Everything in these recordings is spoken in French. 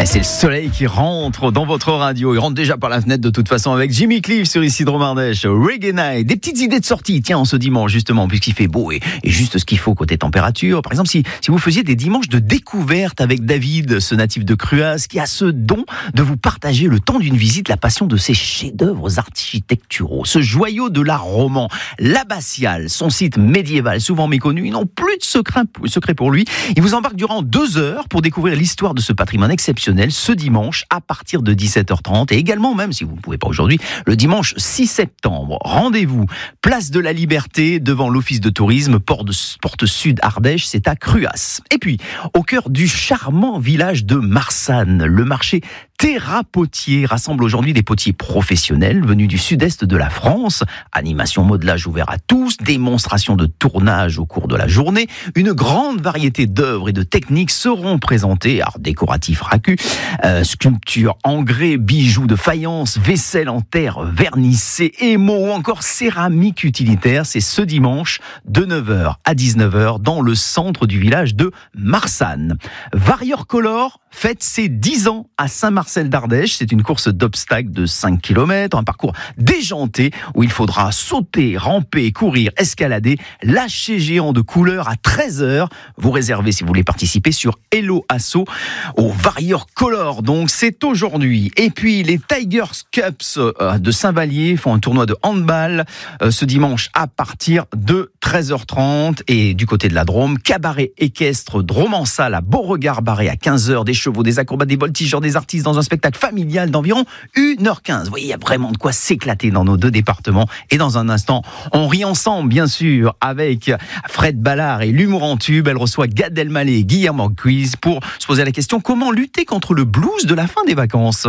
C'est le soleil qui rentre dans votre radio. Il rentre déjà par la fenêtre de toute façon avec Jimmy Cliff sur Ici Drôme Ardèche. Reggae Night. Des petites idées de sortie. Tiens, en ce dimanche justement, puisqu'il fait beau et juste ce qu'il faut côté température. Par exemple, si vous faisiez des dimanches de découverte avec David, ce natif de Cruas, qui a ce don de vous partager le temps d'une visite la passion de ses chefs-d'œuvre architecturaux. Ce joyau de l'art roman, l'Abbatiale, son site médiéval souvent méconnu. Ils n'ont plus de secret pour lui. Il vous embarque durant 2 heures pour découvrir l'histoire de ce patrimoine exceptionnel ce dimanche à partir de 17h30 et également, même si vous ne pouvez pas aujourd'hui, le dimanche 6 septembre. Rendez-vous place de la Liberté devant l'office de tourisme porte sud Ardèche, c'est à Cruas. Et puis, au cœur du charmant village de Marsanne, le marché Terra Potier rassemble aujourd'hui des potiers professionnels venus du sud-est de la France. Animation modelage ouvert à tous, démonstration de tournage au cours de la journée. Une grande variété d'œuvres et de techniques seront présentées. Art décoratif racu, sculptures en grès, bijoux de faïence, vaisselle en terre vernissée, émaux ou encore céramique utilitaire. C'est ce dimanche de 9h à 19h dans le centre du village de Marsanne. Warrior Color fête ses 10 ans à Saint-Marcel d'Ardèche. C'est une course d'obstacles de 5 km, un parcours déjanté où il faudra sauter, ramper, courir, escalader, lâcher géant de couleurs à 13h. Vous réservez si vous voulez participer sur Hello Asso au Warrior Color. Donc c'est aujourd'hui. Et puis les Tigers Cups de Saint-Vallier font un tournoi de handball ce dimanche à partir de 13h30. Et du côté de la Drôme, cabaret équestre Drôme en salle à Beauregard-Barré à 15h. Des chevaux, des acrobates, des voltigeurs, des artistes dans un spectacle familial d'environ 1h15. Vous voyez, il y a vraiment de quoi s'éclater dans nos 2 départements. Et dans un instant, on rit ensemble, bien sûr, avec Fred Ballard et l'humour en tube. Elle reçoit Gad Elmaleh et Guillermo Quiz pour se poser la question: comment lutter contre le blues de la fin des vacances?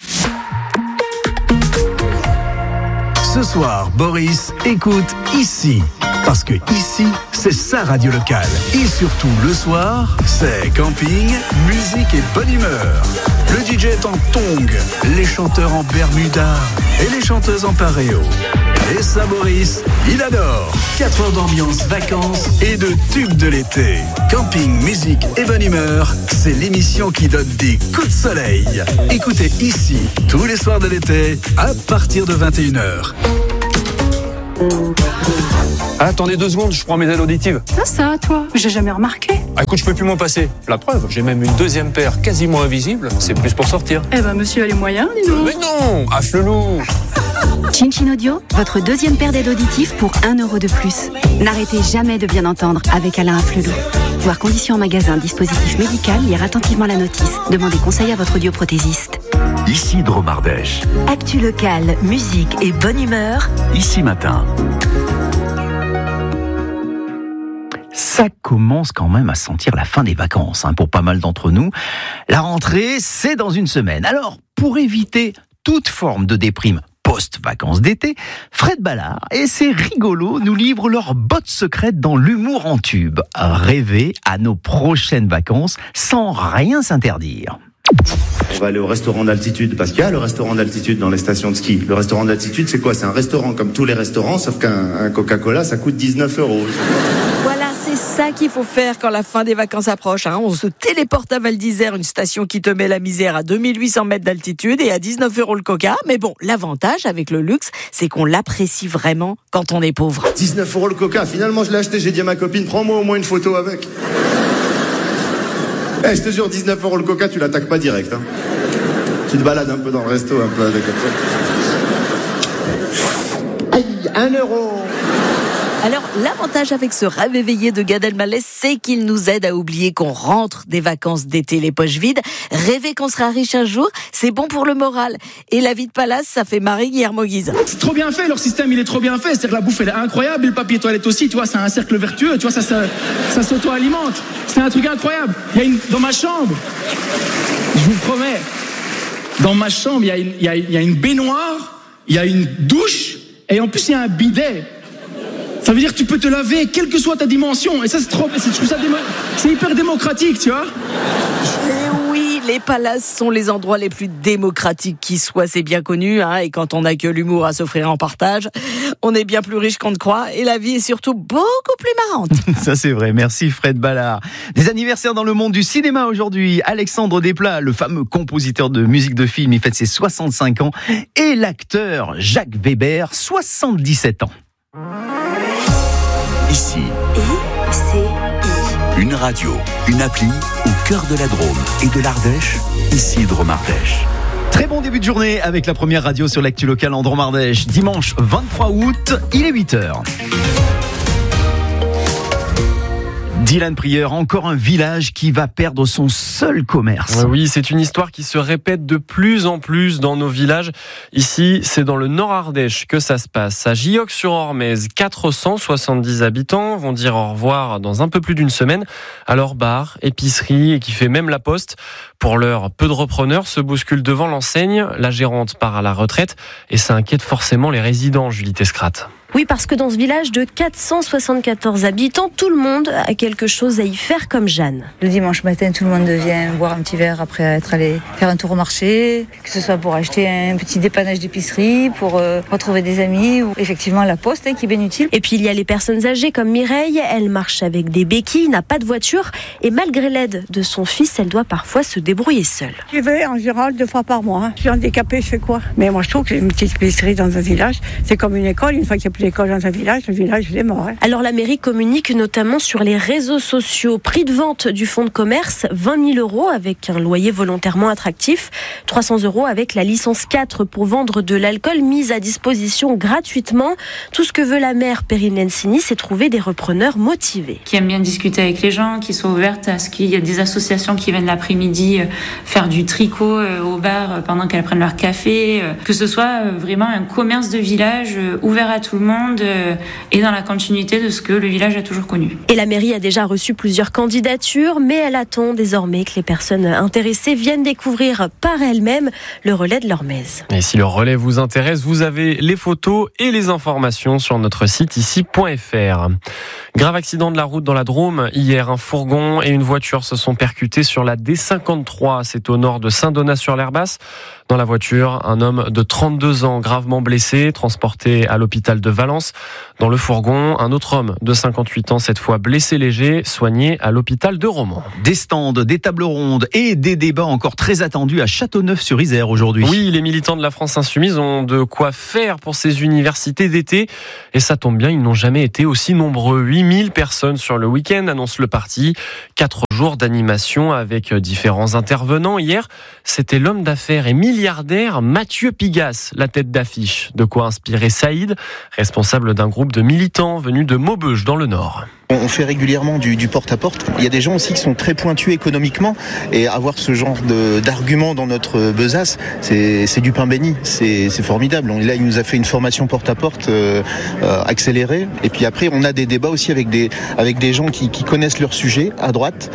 Ce soir, Boris écoute Ici. Parce que ici, c'est sa radio locale. Et surtout, le soir, c'est camping, musique et bonne humeur. Le DJ est en tongs, les chanteurs en bermuda et les chanteuses en paréo. Et ça, Boris, il adore. 4 heures d'ambiance, vacances et de tubes de l'été. Camping, musique et bonne humeur, c'est l'émission qui donne des coups de soleil. Écoutez Ici, tous les soirs de l'été, à partir de 21h. Attendez 2 secondes, je prends mes aides auditives. Ça, toi, j'ai jamais remarqué. Ah, écoute, je peux plus m'en passer. La preuve, j'ai même une 2e paire quasiment invisible. C'est plus pour sortir. Eh ben, monsieur a les moyens, dis donc. Mais non, à Flelou. Chin Chin Audio, votre 2e paire d'aides auditives pour 1 euro de plus. N'arrêtez jamais de bien entendre avec Alain Afflelou. Voir conditions en magasin, dispositif médical, lire attentivement la notice. Demandez conseil à votre audioprothésiste. Ici Drôme Ardèche. Actu locale, musique et bonne humeur. Ici matin. Ça commence quand même à sentir la fin des vacances, pour pas mal d'entre nous. La rentrée, c'est dans une semaine. Alors, pour éviter toute forme de déprime post-vacances d'été, Fred Ballard et ses rigolos nous livrent leurs bottes secrètes dans l'humour en tube. Rêver à nos prochaines vacances sans rien s'interdire. On va aller au restaurant d'altitude, parce qu'il y a le restaurant d'altitude dans les stations de ski. Le restaurant d'altitude, c'est quoi? C'est un restaurant comme tous les restaurants, sauf qu'un Coca-Cola, ça coûte 19 €. Voilà, c'est ça qu'il faut faire quand la fin des vacances approche. On se téléporte à Val d'Isère, une station qui te met la misère à 2800 mètres d'altitude et à 19 € le Coca. Mais bon, l'avantage avec le luxe, c'est qu'on l'apprécie vraiment quand on est pauvre. 19 € le Coca, finalement je l'ai acheté, j'ai dit à ma copine, prends-moi au moins une photo avec. Je te jure, 19 € le Coca, tu l'attaques pas direct. Tu te balades un peu dans le resto, un peu avec ça. Aïe, 1 €. Alors, l'avantage avec ce rêve éveillé de Gad Elmaleh, c'est qu'il nous aide à oublier qu'on rentre des vacances d'été les poches vides. Rêver qu'on sera riche un jour, c'est bon pour le moral. Et la vie de palace, ça fait marrer Guillermo Guise. C'est trop bien fait, leur système, il est trop bien fait. C'est-à-dire que la bouffe, elle est incroyable, et le papier toilette aussi, tu vois, c'est un cercle vertueux, tu vois, ça s'auto-alimente. C'est un truc incroyable. Dans ma chambre, je vous promets, dans ma chambre, il y a une baignoire, il y a une douche, et en plus, il y a un bidet. Ça veut dire que tu peux te laver, quelle que soit ta dimension. Et ça, c'est hyper démocratique, tu vois. Et oui, les Les palaces sont les endroits les plus démocratiques qui soient, c'est bien connu, hein, et quand on n'a que l'humour à s'offrir en partage, on est bien plus riche qu'on ne croit, et la vie est surtout beaucoup plus marrante. Ça c'est vrai, merci Fred Ballard. Des anniversaires dans le monde du cinéma aujourd'hui. Alexandre Desplat, le fameux compositeur de musique de film, il fête ses 65 ans, et l'acteur Jacques Weber, 77 ans. Ici, une radio, une appli au cœur de la Drôme et de l'Ardèche, ici Drôme Ardèche. Très bon début de journée avec la première radio sur l'actu locale en Drôme Ardèche. Dimanche 23 août, il est 8h. Dylan Prieur, encore un village qui va perdre son seul commerce. Oui, c'est une histoire qui se répète de plus en plus dans nos villages. Ici, c'est dans le Nord Ardèche que ça se passe. À Gilloc-sur-Ormez, 470 habitants vont dire au revoir dans un peu plus d'une semaine à leur bar, épicerie et qui fait même la poste. Pour l'heure, peu de repreneurs se bousculent devant l'enseigne. La gérante part à la retraite et ça inquiète forcément les résidents, Julie Tescrate. Oui, parce que dans ce village de 474 habitants, tout le monde a quelque chose à y faire comme Jeanne. Le dimanche matin, tout le monde vient boire un petit verre après être allé faire un tour au marché, que ce soit pour acheter un petit dépannage d'épicerie, pour retrouver des amis, ou effectivement la poste qui est bien utile. Et puis il y a les personnes âgées comme Mireille, elle marche avec des béquilles, n'a pas de voiture, et malgré l'aide de son fils, elle doit parfois se débrouiller seule. Je vais en général 2 fois par mois. Je suis handicapée, je fais quoi? Mais moi je trouve qu'une petite épicerie dans un village, c'est comme une école. Une fois qu'il n'y a plus d'école dans un village, le village il est mort. Alors la mairie communique notamment sur les réseaux sociaux. Prix de vente du fonds de commerce, 20 000 € avec un loyer volontairement attractif, 300 € avec la licence 4 pour vendre de l'alcool mise à disposition gratuitement. Tout ce que veut la maire Perrine Lencini, c'est trouver des repreneurs motivés. Qui aiment bien discuter avec les gens, qui sont ouvertes à ce qu'il y ait des associations qui viennent l'après-midi faire du tricot au bar pendant qu'elles prennent leur café. Que ce soit vraiment un commerce de village ouvert à tout le monde et dans la continuité de ce que le village a toujours connu. Et la mairie a déjà reçu plusieurs candidatures, mais elle attend désormais que les personnes intéressées viennent découvrir par elles-mêmes le relais de l'Ormez. Et si le relais vous intéresse, vous avez les photos et les informations sur notre site ici.fr. Grave accident de la route dans la Drôme. Hier, un fourgon et une voiture se sont percutés sur la D53. C'est au nord de Saint-Donat-sur-l'Herbasse. Dans la voiture, un homme de 32 ans gravement blessé, transporté à l'hôpital de Valence. Dans le fourgon, un autre homme de 58 ans, cette fois blessé léger, soigné à l'hôpital de Romans. Des stands, des tables rondes et des débats encore très attendus à Châteauneuf-sur-Isère aujourd'hui. Oui, les militants de la France Insoumise ont de quoi faire pour ces universités d'été. Et ça tombe bien, ils n'ont jamais été aussi nombreux. 8000 personnes sur le week-end, annonce le parti. 4 jours d'animation avec différents intervenants. Hier, c'était l'homme d'affaires et milliardaire Mathieu Pigasse, la tête d'affiche. De quoi inspirer Saïd, responsable d'un groupe de militants venus de Maubeuge dans le Nord. On fait régulièrement du porte-à-porte. Il y a des gens aussi qui sont très pointus économiquement et avoir ce genre d'arguments dans notre besace, c'est du pain béni, c'est formidable. Là, il nous a fait une formation porte-à-porte accélérée et puis après, on a des débats aussi avec des gens qui connaissent leur sujet à droite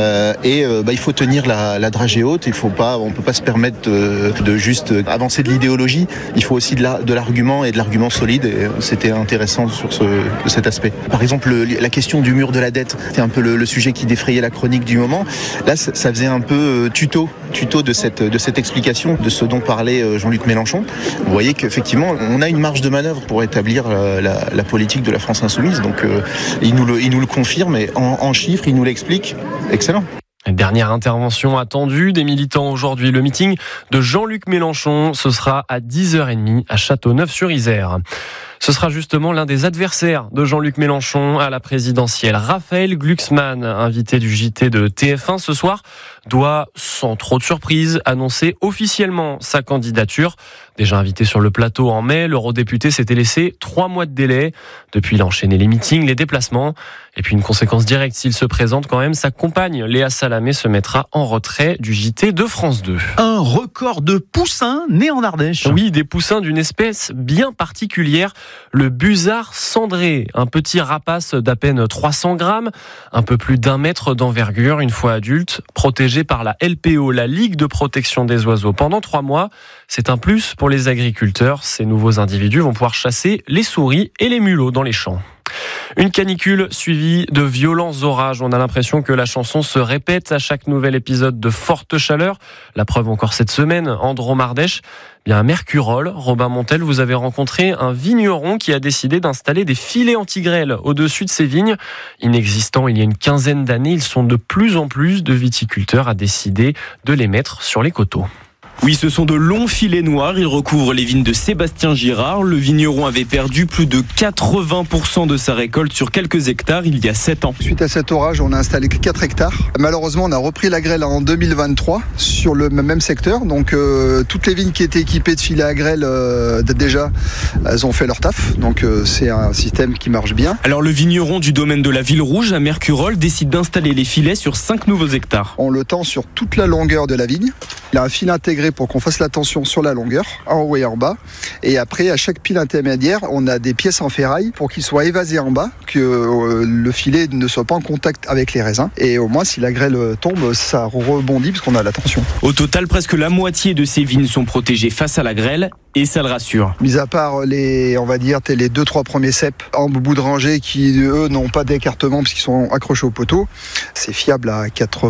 il faut tenir la dragée haute. On peut pas se permettre de juste avancer de l'idéologie. Il faut aussi de l'argument et de l'argument solide et c'était intéressant sur cet aspect. Par exemple, la question du mur de la dette, c'est un peu le sujet qui défrayait la chronique du moment. Là, ça faisait un peu tuto de cette explication de ce dont parlait Jean-Luc Mélenchon. Vous voyez qu'effectivement, on a une marge de manœuvre pour établir la politique de la France Insoumise. Donc, il nous le confirme et en chiffres, il nous l'explique. Excellent. Dernière intervention attendue des militants aujourd'hui. Le meeting de Jean-Luc Mélenchon, ce sera à 10h30 à Châteauneuf-sur-Isère. Ce sera justement l'un des adversaires de Jean-Luc Mélenchon à la présidentielle. Raphaël Glucksmann, invité du JT de TF1 ce soir, doit, sans trop de surprise, annoncer officiellement sa candidature. Déjà invité sur le plateau en mai, l'eurodéputé s'était laissé 3 mois de délai. Depuis, il a enchaîné les meetings, les déplacements. Et puis une conséquence directe, s'il se présente quand même, sa compagne Léa Salamé se mettra en retrait du JT de France 2. Un record de poussins nés en Ardèche. Oui, des poussins d'une espèce bien particulière, le busard cendré. Un petit rapace d'à peine 300 grammes, un peu plus d'1 mètre d'envergure, une fois adulte, protégé par la LPO, la Ligue de protection des oiseaux, pendant 3 mois. C'est un plus pour les agriculteurs. Ces nouveaux individus vont pouvoir chasser les souris et les mulots dans les champs. Une canicule suivie de violents orages. On a l'impression que la chanson se répète à chaque nouvel épisode de forte chaleur. La preuve encore cette semaine en Dromardèche. Bien à Mercurol, Robin Montel, vous avez rencontré un vigneron qui a décidé d'installer des filets anti-grêle au-dessus de ses vignes. Inexistants il y a une quinzaine d'années, ils sont de plus en plus de viticulteurs à décider de les mettre sur les coteaux. Oui, ce sont de longs filets noirs. Ils recouvrent les vignes de Sébastien Girard. Le vigneron avait perdu plus de 80% de sa récolte sur quelques hectares il y a 7 ans. Suite à cet orage, on a installé 4 hectares. Malheureusement, on a repris la grêle en 2023 sur le même secteur. Donc, toutes les vignes qui étaient équipées de filets à grêle, déjà, elles ont fait leur taf. Donc, c'est un système qui marche bien. Alors, le vigneron du domaine de la Ville Rouge à Mercurol décide d'installer les filets sur 5 nouveaux hectares. On le tend sur toute la longueur de la vigne. Il y a un fil intégré pour qu'on fasse la tension sur la longueur, en haut et en bas. Et après, à chaque pile intermédiaire, on a des pièces en ferraille pour qu'il soit évasé en bas, que le filet ne soit pas en contact avec les raisins. Et au moins, si la grêle tombe, ça rebondit parce qu'on a la tension. Au total, presque la moitié de ces vignes sont protégées face à la grêle. Et ça le rassure. Mis à part les 2-3 premiers cèpes en bout de rangée qui, eux, n'ont pas d'écartement parce qu'ils sont accrochés au poteau, c'est fiable à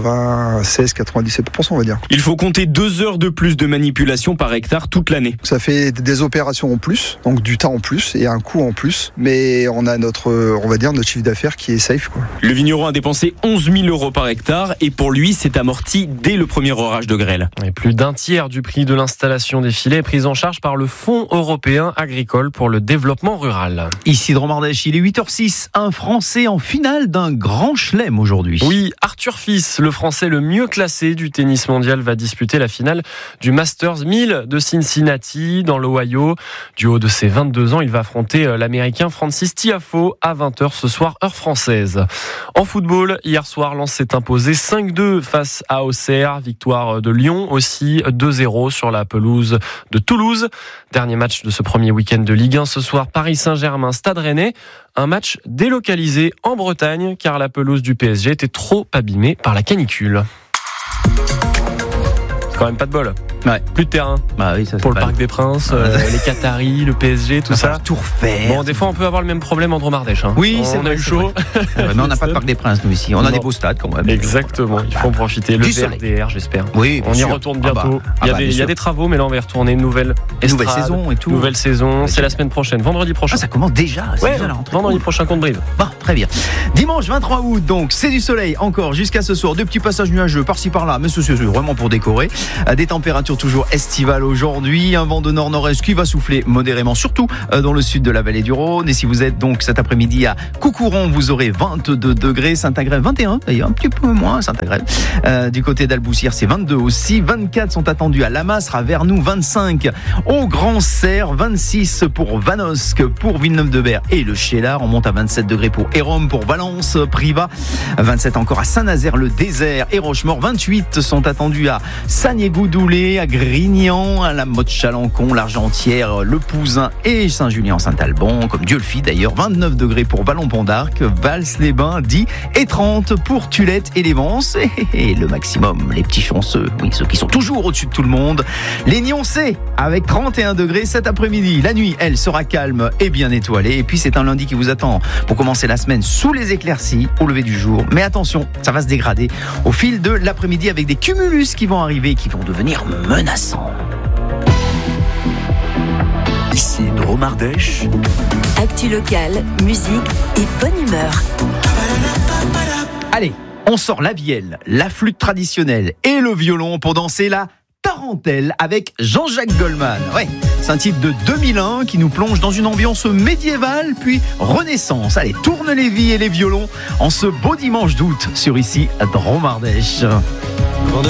96-97%, on va dire. Il faut compter 2 heures de plus de manipulation par hectare toute l'année. Ça fait des opérations en plus, donc du temps en plus et un coût en plus. Mais on a notre chiffre d'affaires qui est safe, quoi. Le vigneron a dépensé 11 000 € par hectare et pour lui, c'est amorti dès le premier orage de grêle. Et plus d'un tiers du prix de l'installation des filets est pris en charge par le Fonds européen agricole pour le développement rural. Ici Dromardèche, il est 8h06. Un Français en finale d'un grand chelem aujourd'hui. Oui, Arthur Fils, le Français le mieux classé du tennis mondial, va disputer la finale du Masters 1000 de Cincinnati, dans l'Ohio. Du haut de ses 22 ans, il va affronter l'Américain Francis Tiafoe à 20h ce soir, heure française. En football, hier soir, Lens s'est imposé 5-2 face à Auxerre. Victoire de Lyon aussi, 2-0 sur la pelouse de Toulouse. Dernier match de ce premier week-end de Ligue 1 ce soir, Paris Saint-Germain, Stade Rennais. Un match délocalisé en Bretagne car la pelouse du PSG était trop abîmée par la canicule. C'est quand même pas de bol. Ouais. Plus de terrain pour le Parc des Princes, les Qataris, le PSG, tout ça. Tout refaire. Bon, des fois, on peut avoir le même problème en Dromardèche. Oui, on a eu chaud. Mais on n'a pas de Parc des Princes, nous, ici. On a des beaux stades, quand même. Exactement. Il faut en profiter. Le VRDR, j'espère. Oui, on y retourne bientôt. Il y a des travaux, mais là, on va y retourner. Nouvelle saison et tout. Nouvelle saison. C'est la semaine prochaine, vendredi prochain. Ça commence déjà. Ouais, vendredi prochain contre Brive. Bon, très bien. Dimanche 23 août, donc, c'est du soleil encore jusqu'à ce soir. Des petits passages nuageux par-ci par-là, mais c'est vraiment pour décorer. Des températures toujours estivales aujourd'hui, un vent de nord-nord-est qui va souffler modérément, surtout dans le sud de la vallée du Rhône. Et si vous êtes donc cet après-midi à Coucouron, vous aurez 22 degrés, Saint-Agrève 21, d'ailleurs un petit peu moins Saint-Agrève. Du côté d'Alboussière, c'est 22 aussi, 24 sont attendus à Lamastre, à Vernoux, 25 au Grand Serre, 26 pour Vanosque, pour Villeneuve-de-Berg et le Chélar. On monte à 27 degrés pour Hérome, pour Valence, Privas, 27 encore à Saint-Nazaire-le-Désert et Rochemaure, 28 sont attendus à Sagné-Goudoulé, à Grignan, à la Motte-Chalancon, l'Argentière, le Pouzin et Saint-Julien-Saint-Alban, comme Dieu le fit d'ailleurs, 29 degrés pour Vallon-Pont d'Arc, Vals-les-Bains, 10 et 30 pour Tulette et les Vences. Et le maximum, les petits chanceux, oui, ceux qui sont toujours au-dessus de tout le monde, les Nioncés, avec 31 degrés cet après-midi. La nuit, elle sera calme et bien étoilée. Et puis c'est un lundi qui vous attend pour commencer la semaine sous les éclaircies au lever du jour. Mais attention, ça va se dégrader au fil de l'après-midi avec des cumulus qui vont arriver et qui vont devenir menaçants. Ici Dromardèche. Actu locale, musique et bonne humeur. Allez, on sort la vielle, la flûte traditionnelle et le violon pour danser la tarentelle avec Jean-Jacques Goldman. Ouais, c'est un titre de 2001 qui nous plonge dans une ambiance médiévale puis renaissance. Allez, tourne les vies et les violons en ce beau dimanche d'août sur ici Dromardèche.